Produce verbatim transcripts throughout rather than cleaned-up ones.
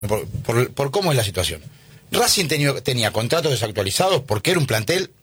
por, por, por cómo es la situación. Racing tenía, tenía contratos desactualizados porque era un plantel,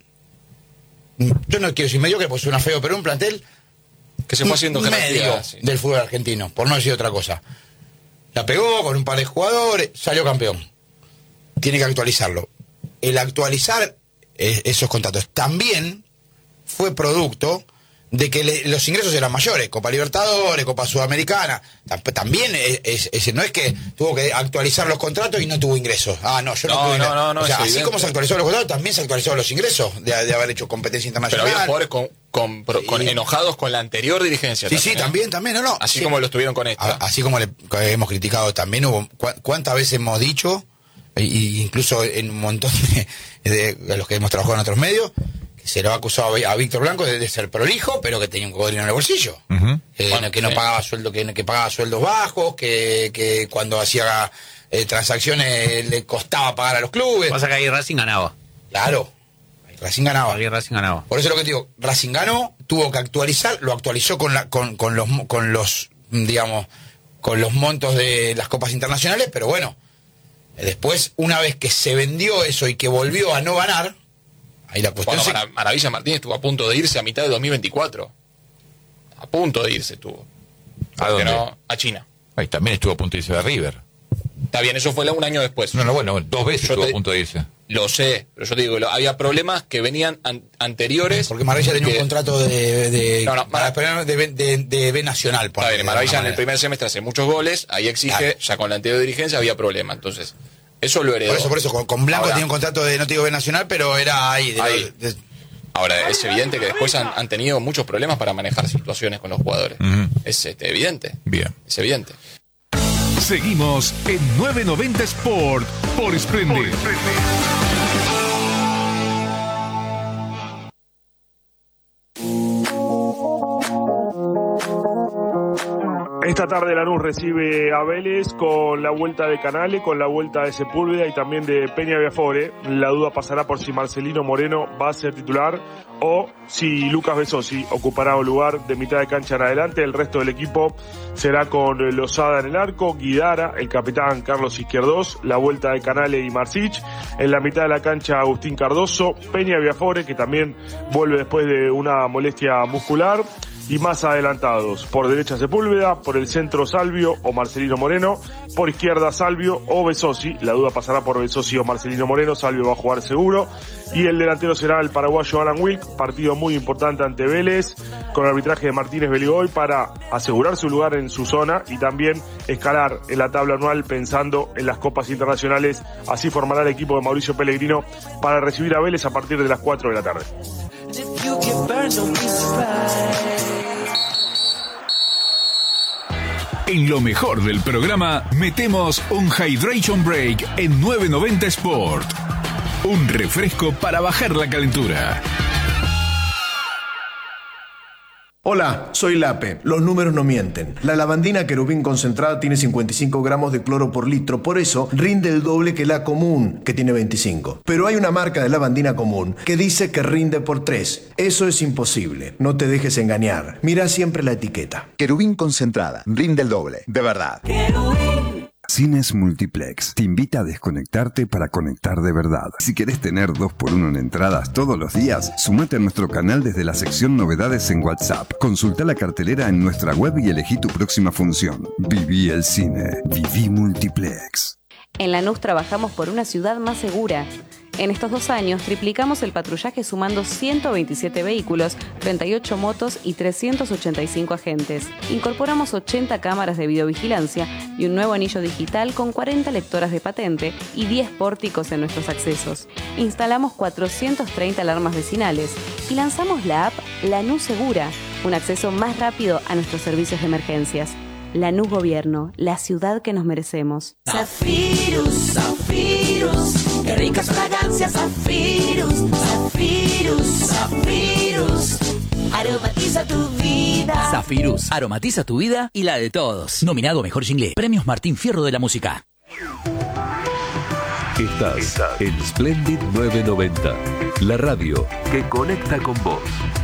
yo no quiero decir medio que pues suena feo, pero un plantel que se fue haciendo medio sí. del fútbol argentino, por no decir otra cosa. La pegó con un par de jugadores, salió campeón. Tiene que actualizarlo. El actualizar eh, esos contratos también fue producto de que le, los ingresos eran mayores, Copa Libertadores, Copa Sudamericana, también es, es, es, no es que tuvo que actualizar los contratos y no tuvo ingresos. Ah, no, yo no, no tuve no, no, no, o sea, así evidente. Como se actualizaron los contratos, también se actualizaron los ingresos de, de haber hecho competencia internacional. Pero había jugadores con, con, con, con sí. enojados con la anterior dirigencia. Sí, también, sí, ¿eh? también, también, no, no. Así sí. como lo estuvieron con esta. Así como le hemos criticado también, hubo cuántas veces hemos dicho, y incluso en un montón de, de, de los que hemos trabajado en otros medios, se lo ha acusado a Víctor Blanco de, de ser prolijo, pero que tenía un cocodrilo en el bolsillo. Uh-huh. eh, bueno, que no sí. pagaba sueldo, que, que pagaba sueldos bajos, que, que cuando hacía eh, transacciones le costaba pagar a los clubes. Pasa que ahí Racing ganaba. Claro, Racing ganaba. Ahí Racing ganaba. Por eso es lo que te digo, Racing ganó, tuvo que actualizar, lo actualizó con la, con, con los con los digamos, con los montos de las copas internacionales, pero bueno, después, una vez que se vendió eso y que volvió a no ganar, ahí la cuestión bueno, se... Maravilla Martínez estuvo a punto de irse a mitad de dos mil veinticuatro. A punto de irse estuvo. ¿A dónde? No, a China. Ahí también estuvo a punto de irse de River. Está bien, eso fue un año después. No, no, bueno, dos veces yo estuvo te, a punto de irse. Lo sé, pero yo te digo, lo, había problemas que venían an, anteriores. Porque Maravilla tenía que, un contrato de de, no, no, Mar, de, de, de, de B Nacional. Está bien, Maravilla en el primer semestre hace muchos goles, ahí exige, claro. Ya con la anterior dirigencia había problema, entonces... Eso lo heredó. Por eso, por eso, con, con Blanco ahora, tenía un contrato de, no te digo B Nacional, pero era ahí. De, ahí. De, de... Ahora, es evidente que después han, han tenido muchos problemas para manejar situaciones con los jugadores. Uh-huh. Es este, evidente. Bien. Es evidente. Seguimos en nueve noventa Sport por Splendid. Esta tarde Lanús recibe a Vélez con la vuelta de Canale, con la vuelta de Sepúlveda y también de Peña Viafore. La duda pasará por si Marcelino Moreno va a ser titular o si Lucas Besosi ocupará un lugar de mitad de cancha en adelante. El resto del equipo será con Lozada en el arco, Guidara, el capitán Carlos Izquierdos, la vuelta de Canale y Marcich. En la mitad de la cancha Agustín Cardoso, Peña Viafore, que también vuelve después de una molestia muscular. Y más adelantados, por derecha Sepúlveda, por el centro Salvio o Marcelino Moreno, por izquierda Salvio o Besosi, la duda pasará por Besosi o Marcelino Moreno, Salvio va a jugar seguro, y el delantero será el paraguayo Alan Wilk, partido muy importante ante Vélez, con el arbitraje de Martínez Beligoy para asegurar su lugar en su zona y también escalar en la tabla anual pensando en las copas internacionales. Así formará el equipo de Mauricio Pellegrino para recibir a Vélez a partir de las cuatro de la tarde. En lo mejor del programa, metemos un Hydration Break en nueve noventa Sport. Un refresco para bajar la calentura. Hola, soy Lape. Los números no mienten. La lavandina querubín concentrada tiene cincuenta y cinco gramos de cloro por litro, por eso rinde el doble que la común, que tiene veinticinco. Pero hay una marca de lavandina común que dice que rinde por tres. Eso es imposible. No te dejes engañar. Mira siempre la etiqueta. Querubín concentrada. Rinde el doble. De verdad. Querubín. Cines Multiplex te invita a desconectarte para conectar de verdad. Si querés tener dos por uno en entradas todos los días, sumate a nuestro canal desde la sección Novedades en WhatsApp. Consulta la cartelera en nuestra web y elegí tu próxima función. Viví el cine. Viví Multiplex. En Lanús trabajamos por una ciudad más segura. En estos dos años triplicamos el patrullaje sumando ciento veintisiete vehículos, treinta y ocho motos y trescientos ochenta y cinco agentes. Incorporamos ochenta cámaras de videovigilancia y un nuevo anillo digital con cuarenta lectoras de patente y diez pórticos en nuestros accesos. Instalamos cuatrocientas treinta alarmas vecinales y lanzamos la app Lanús Segura, un acceso más rápido a nuestros servicios de emergencias. Lanús Gobierno, la ciudad que nos merecemos. Zafirus, Zafirus, qué ricas fragancias, Zafirus, Zafirus, Zafirus, aromatiza tu vida. Zafirus, aromatiza tu vida y la de todos. Nominado Mejor Jingle, Premios Martín Fierro de la Música. Estás en Splendid nueve noventa, la radio que conecta con vos.